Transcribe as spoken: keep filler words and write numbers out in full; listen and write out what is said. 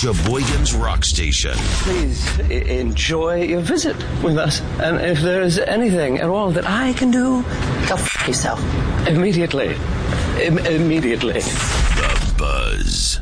Sheboygan's Rock Station. Please I- enjoy your visit with us. And if there's anything at all that I can do, go f*** yourself. Immediately. Im- immediately. The Buzz.